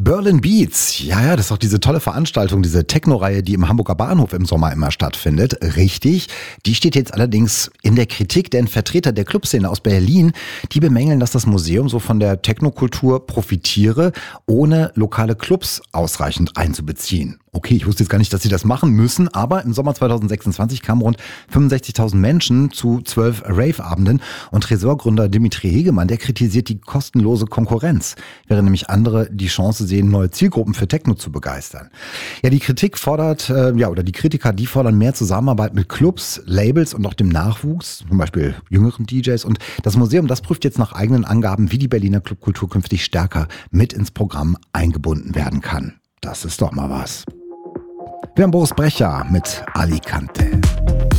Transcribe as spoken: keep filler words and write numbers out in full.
Berlin Beats, ja, ja, das ist doch diese tolle Veranstaltung, diese Techno-Reihe, die im Hamburger Bahnhof im Sommer immer stattfindet. Richtig. Die steht jetzt allerdings in der Kritik, denn Vertreter der Clubszene aus Berlin, die bemängeln, dass das Museum so von der Technokultur profitiere, ohne lokale Clubs ausreichend einzubeziehen. Okay, ich wusste jetzt gar nicht, dass sie das machen müssen, aber im Sommer zweitausendsechsundzwanzig kamen rund fünfundsechzigtausend Menschen zu zwölf Rave-Abenden und Tresorgründer Dimitri Hegemann, der kritisiert die kostenlose Konkurrenz, während nämlich andere die Chance sehen, neue Zielgruppen für Techno zu begeistern. Ja, die Kritik fordert, äh, ja, oder die Kritiker, die fordern mehr Zusammenarbeit mit Clubs, Labels und auch dem Nachwuchs, zum Beispiel jüngeren D Js. Und das Museum, das prüft jetzt nach eigenen Angaben, wie die Berliner Clubkultur künftig stärker mit ins Programm eingebunden werden kann. Das ist doch mal was. Wir haben Boris Brecher mit Alicante.